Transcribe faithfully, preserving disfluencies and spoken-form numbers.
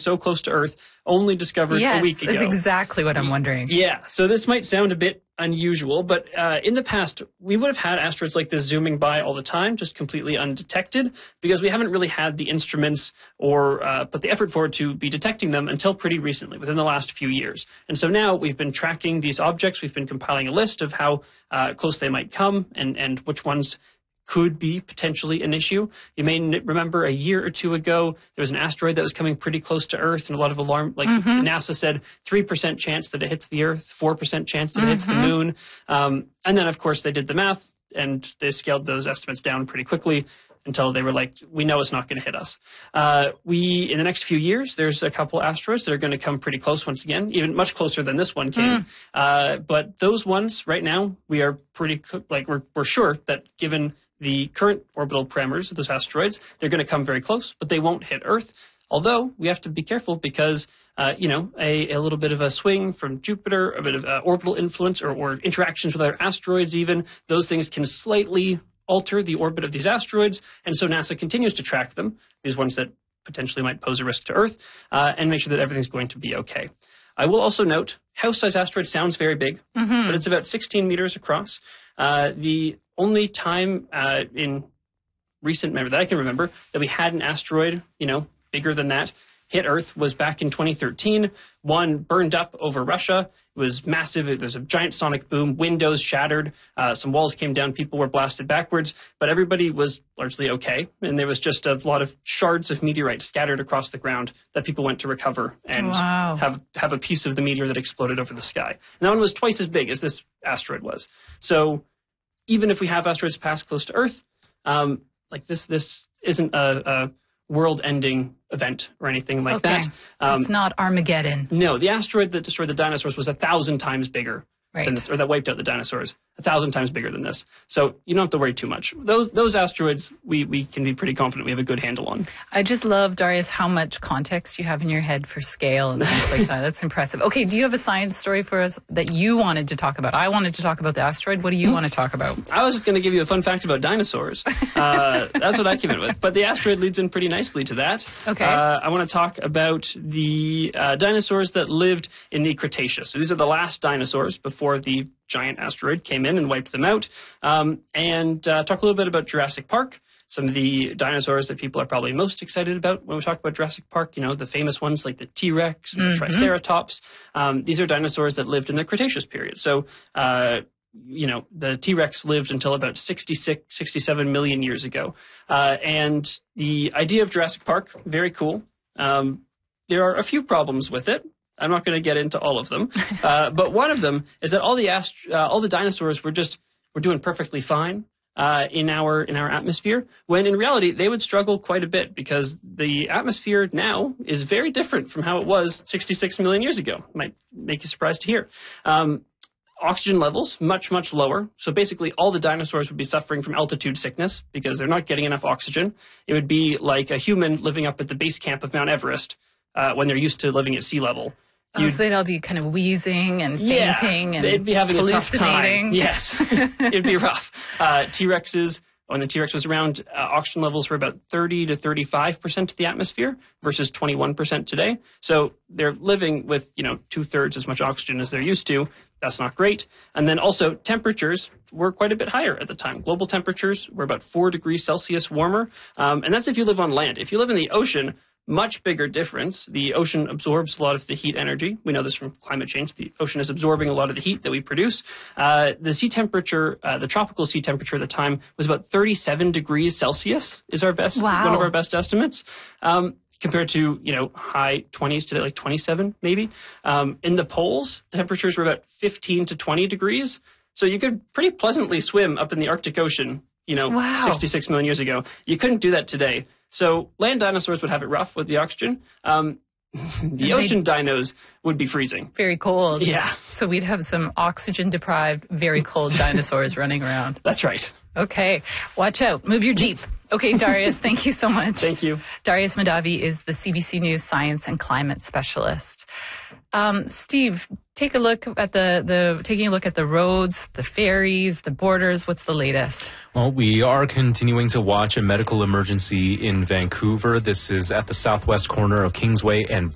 so close to Earth, only discovered yes, a week ago. Yes, that's exactly what I'm wondering. Yeah, so this might sound a bit unusual, but uh, in the past, we would have had asteroids like this zooming by all the time, just completely undetected, because we haven't really had the instruments or uh, put the effort forward to be detecting them until pretty recently, within the last few years. And so now we've been tracking these objects. We've been compiling a list of how uh, close they might come and, and which ones could be potentially an issue. You may n- remember a year or two ago, there was an asteroid that was coming pretty close to Earth, and a lot of alarm, like mm-hmm. NASA said, three percent chance that it hits the Earth, four percent chance that mm-hmm. it hits the moon. Um, and then, of course, they did the math, and they scaled those estimates down pretty quickly until they were like, we know it's not going to hit us. Uh, we, in the next few years, there's a couple asteroids that are going to come pretty close once again, even much closer than this one came. Mm. Uh, but those ones, right now, we are pretty, like, we're, we're sure that given the current orbital parameters of those asteroids, they're going to come very close, but they won't hit Earth. Although we have to be careful because, uh, you know, a, a little bit of a swing from Jupiter, a bit of uh, orbital influence or, or interactions with other asteroids even, those things can slightly alter the orbit of these asteroids. And so NASA continues to track them, these ones that potentially might pose a risk to Earth, uh, and make sure that everything's going to be okay. I will also note, house-size asteroid sounds very big, mm-hmm. but it's about sixteen meters across. Uh, the only time uh, in recent memory that I can remember that we had an asteroid, you know, bigger than that, hit Earth was back in twenty thirteen. One burned up over Russia. It was massive. There was a giant sonic boom. Windows shattered. Uh, some walls came down. People were blasted backwards. But everybody was largely okay. And there was just a lot of shards of meteorite scattered across the ground that people went to recover and wow. have, have a piece of the meteor that exploded over the sky. And that one was twice as big as this asteroid was. So even if we have asteroids pass close to Earth, um, like this, this isn't a, a world-ending event or anything like okay. that. Um, it's not Armageddon. No, the asteroid that destroyed the dinosaurs was a thousand times bigger right. than this, or that wiped out the dinosaurs, a thousand times bigger than this. So you don't have to worry too much. Those those asteroids, we, we can be pretty confident we have a good handle on. I just love, Darius, how much context you have in your head for scale and things like that. That's impressive. Okay, do you have a science story for us that you wanted to talk about? I wanted to talk about the asteroid. What do you want to talk about? I was just going to give you a fun fact about dinosaurs. Uh, that's what I came in with. But the asteroid leads in pretty nicely to that. Okay. Uh, I want to talk about the uh, dinosaurs that lived in the Cretaceous. So these are the last dinosaurs before the giant asteroid came in and wiped them out. Um, and uh, talk a little bit about Jurassic Park. Some of the dinosaurs that people are probably most excited about when we talk about Jurassic Park, you know, the famous ones like the T-Rex and mm-hmm. the Triceratops. Um, these are dinosaurs that lived in the Cretaceous period. So, uh, you know, the T-Rex lived until about sixty-six, sixty-seven million years ago. Uh, and the idea of Jurassic Park, very cool. Um, there are a few problems with it. I'm not going to get into all of them, uh, but one of them is that all the ast- uh, all the dinosaurs were just were doing perfectly fine uh, in our in our atmosphere. When in reality, they would struggle quite a bit because the atmosphere now is very different from how it was sixty-six million years ago. Might make you surprised to hear. Um, oxygen levels much much lower. So basically, all the dinosaurs would be suffering from altitude sickness because they're not getting enough oxygen. It would be like a human living up at the base camp of Mount Everest uh, when they're used to living at sea level. Oh, so they'd all be kind of wheezing and fainting yeah, and they'd be having a tough time. hallucinating. Yes, it'd be rough. Uh, T-Rexes, when the T-Rex was around, uh, oxygen levels were about thirty to thirty-five percent of the atmosphere versus twenty-one percent today. So they're living with, you know, two-thirds as much oxygen as they're used to. That's not great. And then also temperatures were quite a bit higher at the time. Global temperatures were about four degrees Celsius warmer. Um, and that's if you live on land. If you live in the ocean, much bigger difference. The ocean absorbs a lot of the heat energy. We know this from climate change. The ocean is absorbing a lot of the heat that we produce. Uh, the sea temperature, uh, the tropical sea temperature at the time was about thirty-seven degrees Celsius is our best, wow. one of our best estimates. Um, compared to, you know, high twenties today, like twenty-seven maybe. Um, in the poles, temperatures were about fifteen to twenty degrees. So you could pretty pleasantly swim up in the Arctic Ocean, you know, wow. sixty-six million years ago. You couldn't do that today. So land dinosaurs would have it rough with the oxygen. Um, the ocean dinos would be freezing. Very cold. Yeah. So we'd have some oxygen-deprived, very cold dinosaurs running around. That's right. Okay. Watch out. Move your Jeep. Okay, Darius, thank you so much. Thank you. Darius Mahdavi is the C B C News Science and Climate Specialist. Um, Steve, take a look at the, the taking a look at the roads, the ferries, the borders. What's the latest? Well, we are continuing to watch a medical emergency in Vancouver. This is at the southwest corner of Kingsway and